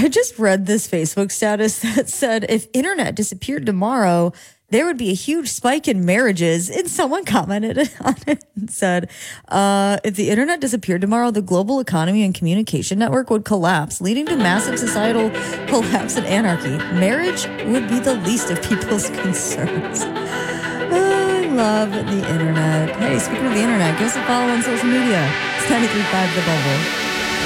I just read this Facebook status that said if internet disappeared tomorrow, there would be a huge spike in marriages. And someone commented on it and said, if the internet disappeared tomorrow, the global economy and communication network would collapse, leading to massive societal collapse and anarchy. Marriage would be the least of people's concerns. I love the internet. Hey, speaking of the internet, give us a follow on social media. It's 93.5 The Bubble.